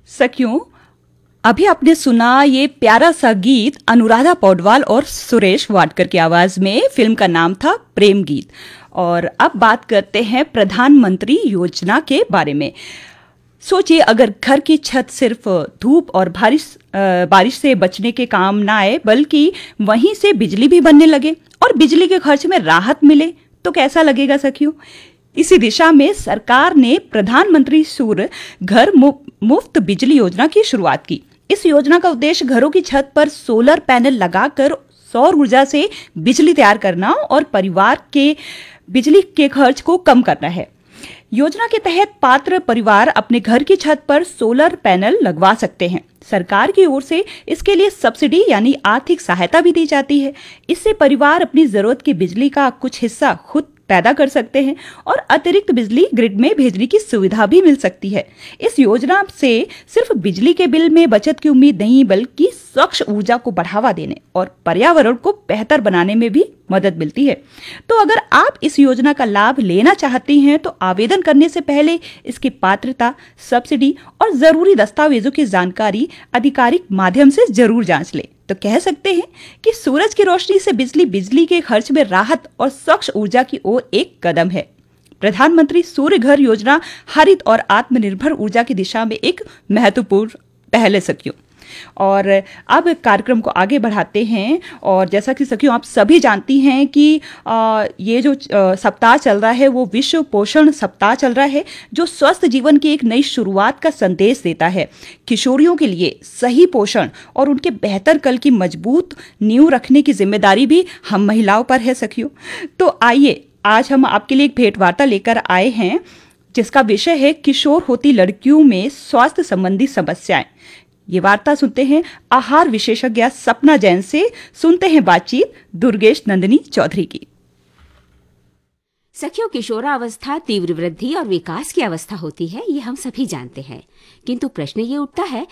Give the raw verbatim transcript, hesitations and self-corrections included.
सखियों, अभी आपने सुना ये प्यारा सा गीत अनुराधा पौडवाल और सुरेश वाडकर की आवाज में। फिल्म का नाम था प्रेम गीत। और अब बात करते हैं प्रधानमंत्री योजना के बारे में। सोचिए, अगर घर की छत सिर्फ धूप और बारिश बारिश से बचने के काम ना आए, बल्कि वहीं से बिजली भी बनने लगे और बिजली के खर्च में राहत मिले, तो कैसा लगेगा सखियों। इसी दिशा में सरकार ने प्रधानमंत्री सूर्य घर मुफ्त बिजली योजना की शुरुआत की। इस योजना का उद्देश्य घरों की छत पर सोलर पैनल लगाकर सौर ऊर्जा से बिजली तैयार करना और परिवार के बिजली के खर्च को कम करना है। योजना के तहत पात्र परिवार अपने घर की छत पर सोलर पैनल लगवा सकते हैं। सरकार की ओर से इसके लिए सब्सिडी यानी आर्थिक सहायता भी दी जाती है। इससे परिवार अपनी जरूरत की बिजली का कुछ हिस्सा खुद पैदा कर सकते हैं और अतिरिक्त बिजली ग्रिड में भेजने की सुविधा भी मिल सकती है। इस योजना से सिर्फ बिजली के बिल में बचत की उम्मीद नहीं, बल्कि स्वच्छ ऊर्जा को बढ़ावा देने और पर्यावरण को बेहतर बनाने में भी मदद मिलती है। तो अगर आप इस योजना का लाभ लेना चाहती हैं, तो आवेदन करने से पहले इसकी पात्रता, सब्सिडी और जरूरी दस्तावेजों की जानकारी आधिकारिक माध्यम से जरूर जांच लें। तो कह सकते हैं कि सूरज की रोशनी से बिजली बिजली के खर्च में राहत और स्वच्छ ऊर्जा की ओर एक कदम है। प्रधानमंत्री सूर्य घर योजना हरित और आत्मनिर्भर ऊर्जा की दिशा में एक महत्वपूर्ण पहल है सखियों। और अब कार्यक्रम को आगे बढ़ाते हैं। और जैसा कि सखियों आप सभी जानती हैं कि आ, ये जो आ, सप्ताह चल रहा है वो विश्व पोषण सप्ताह चल रहा है, जो स्वस्थ जीवन की एक नई शुरुआत का संदेश देता है। किशोरियों के लिए सही पोषण और उनके बेहतर कल की मजबूत नींव रखने की जिम्मेदारी भी हम महिलाओं पर है सखियों। तो आइए, आज हम आपके लिए एक भेंट वार्ता लेकर आए हैं जिसका विषय है किशोर होती लड़कियों में स्वास्थ्य संबंधी समस्याएं। ये वार्ता सुनते हैं आहार विशेषज्ञ सपना जैन से। सुनते हैं बातचीत दुर्गेश नंदिनी चौधरी की। सखियों, किशोरावस्था तीव्र वृद्धि और विकास की अवस्था होती है, ये हम सभी जानते हैं। किंतु प्रश्न ये उठता है